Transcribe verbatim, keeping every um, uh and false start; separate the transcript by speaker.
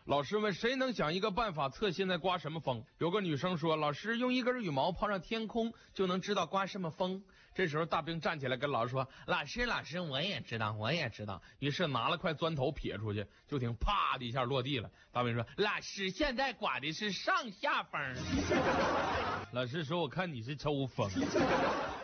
Speaker 1: 老师问谁能想一个办法测现在刮什么风？有个女生说，老师用一根羽毛抛上天空就能知道刮什么风。这时候大兵站起来跟老师说，老师老师我也知道我也知道。于是拿了块砖头撇出去，就听啪的一下落地了。大兵说，老师现在刮的是上下风。老师说，我看你是抽风。